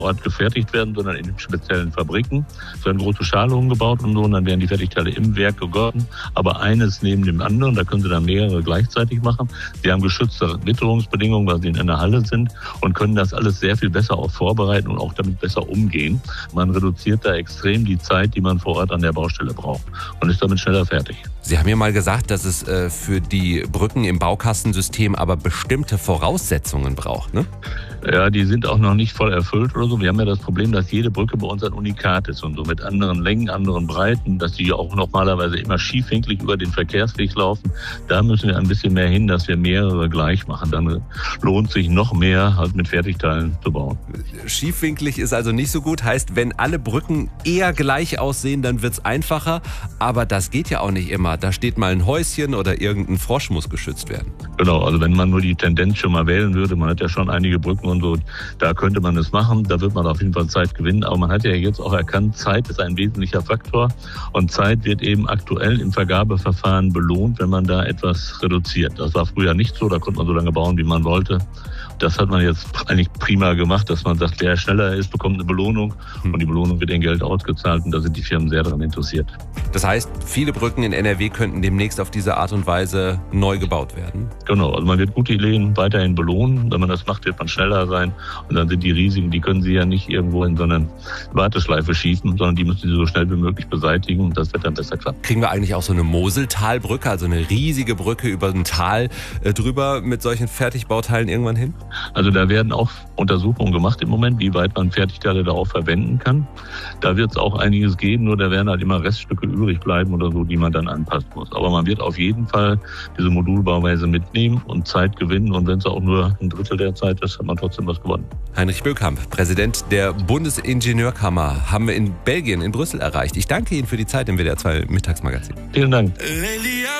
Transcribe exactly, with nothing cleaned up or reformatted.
Ort gefertigt werden, sondern in speziellen Fabriken. Es werden große Schalungen gebaut und so, und dann werden die Fertigteile im Werk gegossen, aber eines neben dem anderen, da können Sie dann mehrere gleichzeitig machen. Sie haben geschützte Witterungsbedingungen, weil Sie in einer Halle sind, und können das alles sehr viel besser auch vorbereiten und auch damit besser umgehen. Man reduziert da extrem die Zeit, die man vor Ort an der Baustelle braucht, und ist damit schneller fertig. Sie haben ja mal gesagt, dass es äh, für die Brücken im Baukastensystem aber bestimmte Voraussetzungen braucht, ne? Ja, die sind auch noch nicht voll erfüllt oder so. Wir haben ja das Problem, dass jede Brücke bei uns ein Unikat ist und so mit anderen Längen, anderen Breiten, dass die auch normalerweise immer schiefwinklig über den Verkehrsweg laufen. Da müssen wir ein bisschen mehr hin, dass wir mehrere gleich machen. Dann lohnt sich noch mehr, halt mit Fertigteilen zu bauen. Schiefwinklig ist also nicht so gut. Heißt, wenn alle Brücken eher gleich aussehen, dann wird's einfacher. Aber das geht ja auch nicht immer. Da steht mal ein Häuschen oder irgendein Frosch muss geschützt werden. Genau, also wenn man nur die Tendenz schon mal wählen würde, man hat ja schon einige Brücken und so, da könnte man es machen, da wird man auf jeden Fall Zeit gewinnen. Aber man hat ja jetzt auch erkannt, Zeit ist ein wesentlicher Faktor, und Zeit wird eben aktuell im Vergabeverfahren belohnt, wenn man da etwas reduziert. Das war früher nicht so, da konnte man so lange bauen, wie man wollte. Das hat man jetzt eigentlich prima gemacht, dass man sagt, wer schneller ist, bekommt eine Belohnung, und die Belohnung wird in Geld ausgezahlt, und da sind die Firmen sehr daran interessiert. Das heißt, viele Brücken in N R W könnten demnächst auf diese Art und Weise neu gebaut werden? Genau, also man wird gute Ideen weiterhin belohnen. Wenn man das macht, wird man schneller sein, und dann sind die Risiken, die können Sie ja nicht irgendwo in so eine Warteschleife schieben, sondern die müssen Sie so schnell wie möglich beseitigen, und das wird dann besser klappen. Kriegen wir eigentlich auch so eine Moseltalbrücke, also eine riesige Brücke über ein Tal äh, drüber mit solchen Fertigbauteilen irgendwann hin? Also da werden auch Untersuchungen gemacht im Moment, wie weit man Fertigteile darauf verwenden kann. Da wird es auch einiges geben, nur da werden halt immer Reststücke übrig bleiben oder so, die man dann anpassen muss. Aber man wird auf jeden Fall diese Modulbauweise mitnehmen und Zeit gewinnen, und wenn es auch nur ein Drittel der Zeit ist, hat man trotzdem was gewonnen. Heinrich Böhlkamp, Präsident der Bundesingenieurkammer, haben wir in Belgien, in Brüssel erreicht. Ich danke Ihnen für die Zeit im W D R zwei Mittagsmagazin. Vielen Dank.